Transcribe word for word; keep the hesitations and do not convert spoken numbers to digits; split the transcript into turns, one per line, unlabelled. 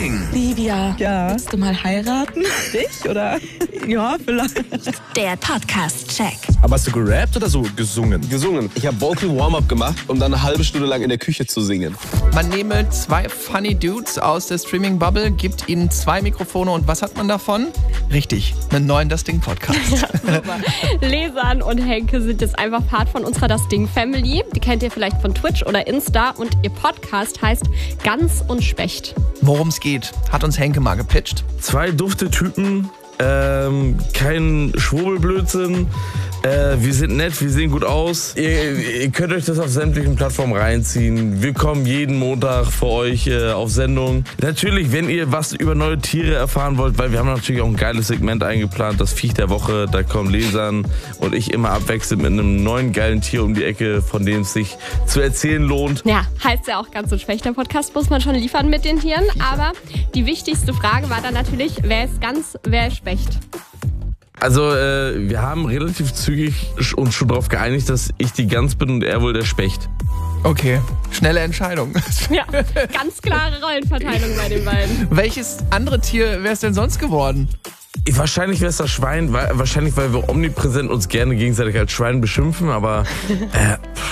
Ding.
Livia,
Ja.
willst du mal heiraten?
Dich, oder?
Ja, vielleicht.
Der Podcast-Check.
Aber hast du gerappt oder so gesungen?
Gesungen. Ich habe Vocal Warm-Up gemacht, um dann eine halbe Stunde lang in der Küche zu singen.
Man nehme zwei funny Dudes aus der Streaming-Bubble, gibt ihnen zwei Mikrofone und was hat man davon? Richtig, einen neuen Das Ding-Podcast.
Ja, super. Lesan und Henke sind jetzt einfach Part von unserer Das Ding Family. Die kennt ihr vielleicht von Twitch oder Insta und ihr Podcast heißt Gans und Specht.
Worum es geht, hat uns Henke mal gepitcht.
Zwei dufte Typen, ähm, kein Schwurbelblödsinn. Äh, wir sind nett, wir sehen gut aus. Ihr, ihr könnt euch das auf sämtlichen Plattformen reinziehen. Wir kommen jeden Montag für euch äh, auf Sendung. Natürlich, wenn ihr was über neue Tiere erfahren wollt, weil wir haben natürlich auch ein geiles Segment eingeplant, das Viech der Woche. Da kommen Lesan und ich immer abwechselnd mit einem neuen geilen Tier um die Ecke, von dem es sich zu erzählen lohnt.
Ja, heißt ja auch Gans und Specht. Der Podcast muss man schon liefern mit den Tieren. Aber die wichtigste Frage war dann natürlich, wer ist Gans, wer ist Specht?
Also äh, wir haben relativ zügig uns schon darauf geeinigt, dass ich die Gans bin und er wohl der Specht.
Okay, schnelle Entscheidung.
Ja, ganz klare Rollenverteilung bei den beiden.
Welches andere Tier wäre es denn sonst geworden?
Wahrscheinlich wäre es das Schwein, weil, wahrscheinlich weil wir omnipräsent uns gerne gegenseitig als Schwein beschimpfen, aber äh,